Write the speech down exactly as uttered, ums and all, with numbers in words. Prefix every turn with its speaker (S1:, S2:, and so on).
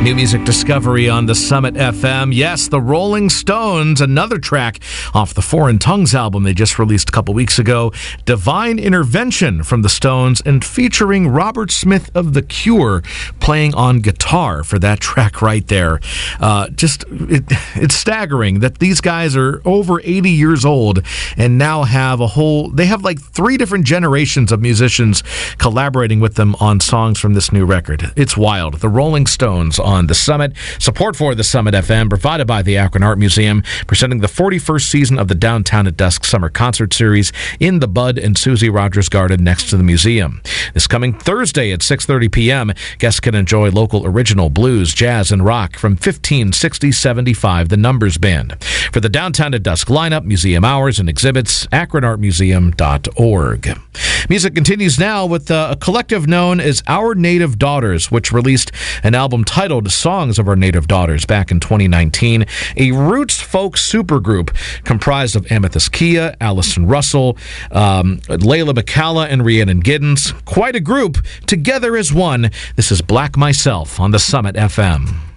S1: New music discovery on the Summit F M. Yes, the Rolling Stones, another track off the Foreign Tongues album they just released a couple weeks ago. Divine Intervention from the Stones, and featuring Robert Smith of The Cure playing on guitar for that track right there. Uh, just, it, it's staggering that these guys are over eighty years old and now have a whole, they have like three different generations of musicians collaborating with them on songs from this new record. It's wild. The Rolling Stones on the Summit. Support for the Summit F M provided by the Akron Art Museum, presenting the forty-first season of the Downtown at Dusk Summer Concert Series in the Bud and Susie Rogers Garden next to the museum. This coming Thursday at six thirty p.m., guests can enjoy local original blues, jazz, and rock from fifteen sixty seventy-five, the Numbers Band. For the Downtown at Dusk lineup, museum hours, and exhibits, akron art museum dot org. Music continues now with uh, a collective known as Our Native Daughters, which released an album titled Songs of Our Native Daughters back in twenty nineteen, a roots folk supergroup comprised of Amethyst Kia, Allison Russell, um, Layla McCalla, and Rhiannon Giddens. Quite a group, together as one. This is Black Myself on the Summit F M.